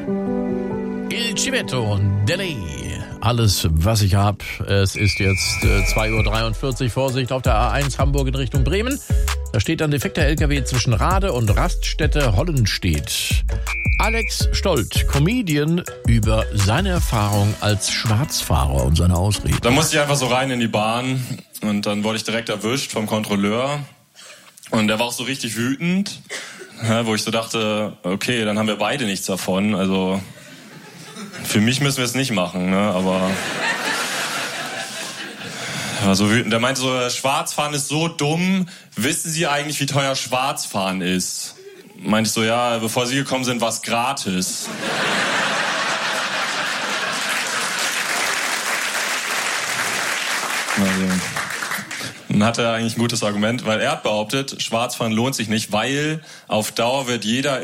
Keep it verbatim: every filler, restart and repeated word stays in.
Il Civetto, Delay. Alles, was ich hab. Es ist jetzt äh, zwei Uhr dreiundvierzig. Vorsicht auf der A eins Hamburg in Richtung Bremen. Da steht ein defekter L K W zwischen Rade und Raststätte Hollenstedt. Alex Stolt, Comedian, über seine Erfahrung als Schwarzfahrer und seine Ausreden. Da musste ich einfach so rein in die Bahn und dann wurde ich direkt erwischt vom Kontrolleur. Und der war auch so richtig wütend, wo ich so dachte, okay, dann haben wir beide nichts davon. Also für mich müssen wir es nicht machen, ne? Aber er war so wütend. Der meinte so, Schwarzfahren ist so dumm. Wissen Sie eigentlich, wie teuer Schwarzfahren ist? Meinte ich so, ja, bevor Sie gekommen sind, war es gratis. Also, dann hat er eigentlich ein gutes Argument, weil er hat behauptet, Schwarzfahren lohnt sich nicht, weil auf Dauer wird jeder